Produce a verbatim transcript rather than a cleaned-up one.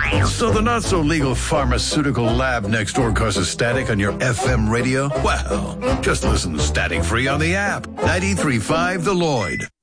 So the not-so-legal pharmaceutical lab next door causes static on your F M radio? Well, just listen static-free on the app. ninety-three point five The Lloyd.